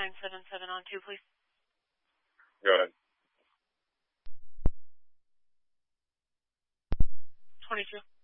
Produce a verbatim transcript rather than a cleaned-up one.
nine seven seven on two, please. Go ahead. twenty-two.